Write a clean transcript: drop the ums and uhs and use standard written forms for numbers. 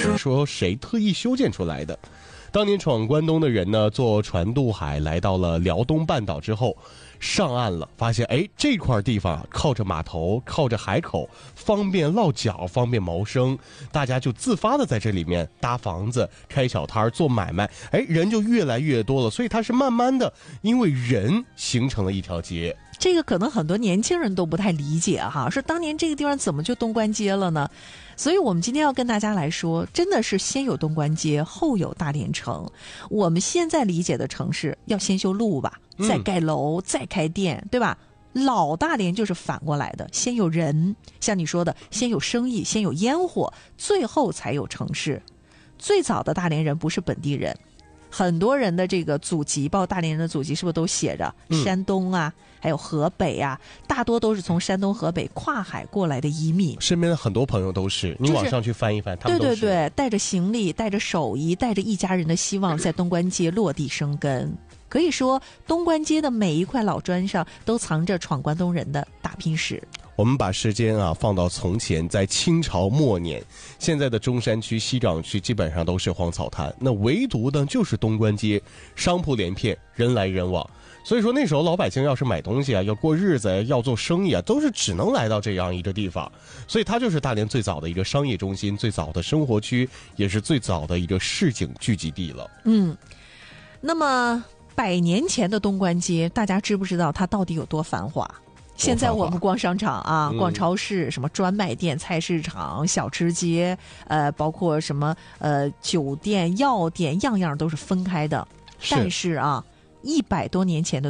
说谁特意修建出来的。当年闯关东的人呢，坐船渡海来到了辽东半岛之后，上岸了，发现这块地方靠着码头，靠着海口，方便落脚，方便谋生，大家就自发的在这里面搭房子、开小摊做买卖，人就越来越多了，所以它是慢慢的因为人形成了一条街。 这个可能很多年轻人都不太理解哈，说当年这个地方怎么就东关街了呢？所以我们今天要跟大家来说，真的是先有东关街，后有大连城。我们现在理解的城市要先修路吧，再盖楼，再开店，对吧？老大连就是反过来的，先有人，像你说的，先有生意，先有烟火，最后才有城市。最早的大连人不是本地人，很多人的这个祖籍，包括大连人的祖籍，是不是都写着山东啊，还有河北啊，大多都是从山东、河北跨海过来的移民。 身边的很多朋友都是，你网上去翻一翻，他们都是。 对，带着行李，带着手艺，带着一家人的希望，在东关街落地生根。可以说，东关街的每一块老砖上都藏着闯关东人的打拼史。 我们把时间放到从前，在清朝末年，现在的中山区、西长区基本上都是荒草滩，那唯独呢就是东关街，商铺连片，人来人往。所以说那时候老百姓要是买东西要过日子要做生意都是只能来到这样一个地方，所以它就是大连最早的一个商业中心，最早的生活区，也是最早的一个市井聚集地了。 那么100年前的东关街，大家知不知道它到底有多繁华？现在我们逛商场逛超市，什么专卖店、菜市场、小吃街，包括什么酒店、药店，样样都是分开的。但是100多年前的